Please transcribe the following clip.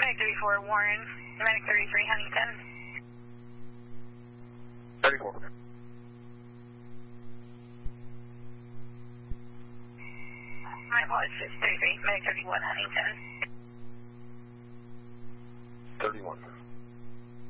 Medic 34 Warren, Medic 33 Huntington. 34. My apologies, 33, Medic 31 Huntington. 31.